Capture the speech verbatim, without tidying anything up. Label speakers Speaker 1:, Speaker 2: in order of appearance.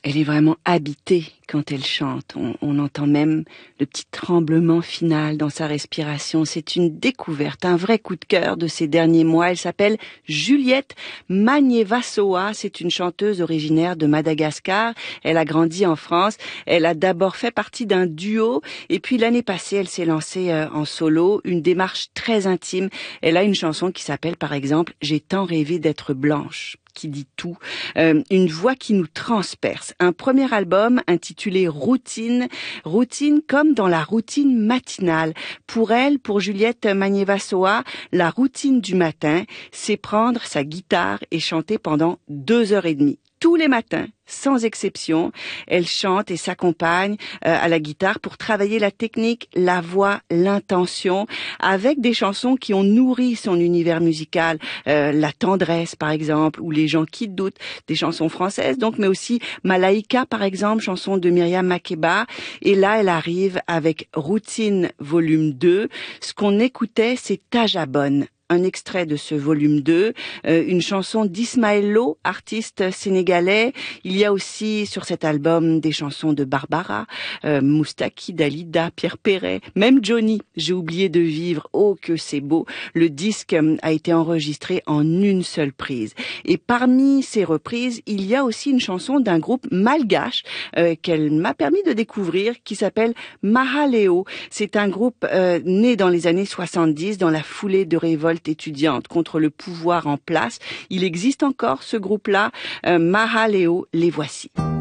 Speaker 1: Elle est vraiment habitée quand elle chante. On, on entend même le petit tremblement final dans sa respiration. C'est une découverte, un vrai coup de cœur de ces derniers mois. Elle s'appelle Juliette Magnévassoa. C'est une chanteuse originaire de Madagascar. Elle a grandi en France. Elle a d'abord fait partie d'un duo et puis l'année passée, elle s'est lancée en solo. Une démarche très intime. Elle a une chanson qui s'appelle par exemple « J'ai tant rêvé d'être blanche ». Qui dit tout, euh, une voix qui nous transperce. Un premier album intitulé Routine, routine comme dans la routine matinale. Pour elle, pour Juliette Magnévassoa, la routine du matin, c'est prendre sa guitare et chanter pendant deux heures et demie. Tous les matins, sans exception, elle chante et s'accompagne euh, à la guitare pour travailler la technique, la voix, l'intention, avec des chansons qui ont nourri son univers musical, euh, La tendresse par exemple, ou Les gens qui doutent, des chansons françaises donc, mais aussi Malaïka par exemple, chanson de Myriam Makeba. Et là, elle arrive avec Routine volume deux. Ce qu'on écoutait, c'est Tajabone. Un extrait de ce volume deux, euh, une chanson d'Ismaël Lo, artiste sénégalais. Il y a aussi sur cet album des chansons de Barbara, euh, Moustaki, Dalida, Pierre Perret, même Johnny, J'ai oublié de vivre, oh que c'est beau. Le disque a été enregistré en une seule prise. Et parmi ces reprises, il y a aussi une chanson d'un groupe malgache euh, qu'elle m'a permis de découvrir qui s'appelle Mahaleo. C'est un groupe euh, né dans les années soixante-dix dans la foulée de révolte étudiante contre le pouvoir en place. Il existe encore ce groupe-là, euh, Mahaleo, les voici.